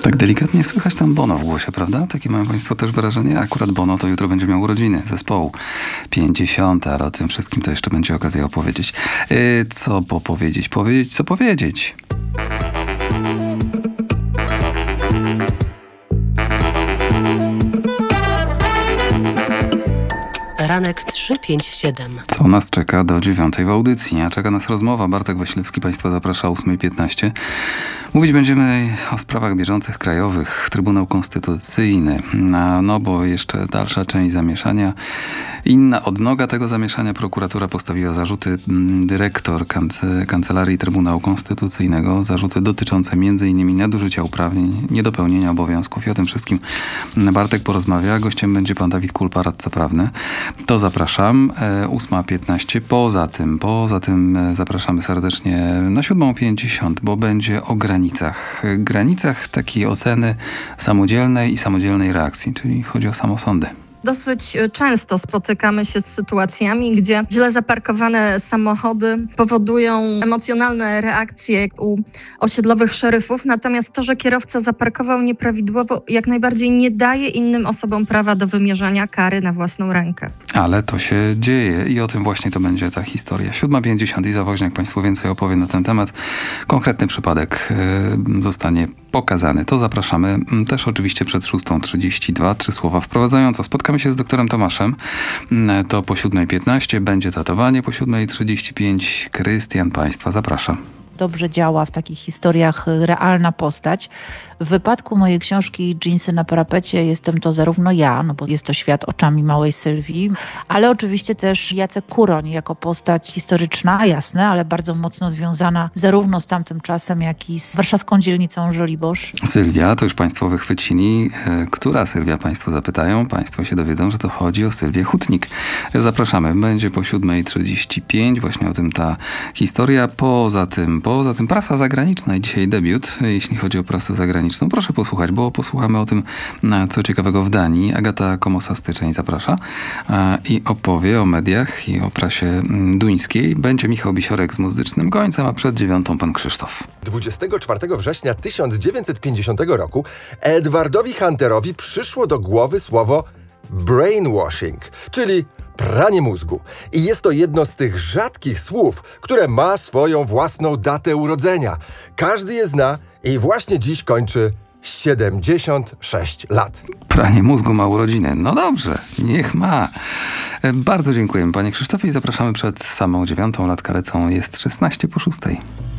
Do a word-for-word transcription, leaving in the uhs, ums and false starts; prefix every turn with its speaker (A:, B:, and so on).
A: Tak delikatnie słychać tam Bono w głosie, prawda? Takie mają państwo też wrażenie? Akurat Bono to jutro będzie miał urodziny zespołu pięćdziesiąte, ale o tym wszystkim to jeszcze będzie okazja opowiedzieć. Yy, co popowiedzieć? Powiedzieć, co powiedzieć?
B: Ranek trzy pięć siedem.
A: Co nas czeka do dziewiątej w audycji? A czeka nas rozmowa. Bartek Waślewski Państwa zaprasza o ósma piętnaście. Mówić będziemy o sprawach bieżących krajowych. Trybunał Konstytucyjny. No, no bo jeszcze dalsza część zamieszania. Inna odnoga tego zamieszania. Prokuratura postawiła zarzuty dyrektor kanc- Kancelarii Trybunału Konstytucyjnego. Zarzuty dotyczące między innymi nadużycia uprawnień, niedopełnienia obowiązków i o tym wszystkim Bartek porozmawia. Gościem będzie pan Dawid Kulpa, radca prawny. To zapraszam. ósma piętnaście. Poza tym, poza tym zapraszamy serdecznie na siódmą pięćdziesiąt, bo będzie o granicach. Granicach takiej oceny samodzielnej i samodzielnej reakcji, czyli chodzi o samosądy.
C: Dosyć często spotykamy się z sytuacjami, gdzie źle zaparkowane samochody powodują emocjonalne reakcje u osiedlowych szeryfów, natomiast to, że kierowca zaparkował nieprawidłowo, jak najbardziej nie daje innym osobom prawa do wymierzania kary na własną rękę.
A: Ale to się dzieje i o tym właśnie to będzie ta historia. siódma pięćdziesiąt i Zawoźniak Państwu więcej opowie na ten temat. Konkretny przypadek yy, zostanie pokazany. To zapraszamy. Też oczywiście przed szóstą trzydzieści dwa. Trzy słowa wprowadzająco. Spotkamy się z doktorem Tomaszem. To po siódmej piętnaście. Będzie datowanie po siódmej trzydzieści pięć. Krystian Państwa zaprasza.
D: Dobrze działa w takich historiach realna postać. W wypadku mojej książki Dżinsy na parapecie jestem to zarówno ja, no bo jest to świat oczami małej Sylwii, ale oczywiście też Jacek Kuroń jako postać historyczna, jasne, ale bardzo mocno związana zarówno z tamtym czasem, jak i z warszawską dzielnicą Żoliborz.
A: Sylwia, to już Państwo wychwycili. Która Sylwia Państwo zapytają? Państwo się dowiedzą, że to chodzi o Sylwię Hutnik. Zapraszamy. Będzie po siódmej trzydzieści pięć. Właśnie o tym ta historia. Poza tym, poza tym prasa zagraniczna i dzisiaj debiut, jeśli chodzi o prasę zagraniczną. Proszę posłuchać, bo posłuchamy o tym, co ciekawego w Danii. Agata Komosa-Styczeń zaprasza i opowie o mediach i o prasie duńskiej. Będzie Michał Bisiorek z Muzycznym Gońcem, a przed dziewiątą pan Krzysztof.
E: dwudziestego czwartego września tysiąc dziewięćset pięćdziesiątego roku Edwardowi Hunterowi przyszło do głowy słowo brainwashing, czyli pranie mózgu. I jest to jedno z tych rzadkich słów, które ma swoją własną datę urodzenia. Każdy je zna i właśnie dziś kończy siedemdziesiąt sześć lat.
A: Pranie mózgu ma urodziny. No dobrze, niech ma. Bardzo dziękujemy panie Krzysztofie i zapraszamy przed samą dziewiątą. Latka lecą, jest szesnaście po szóstej.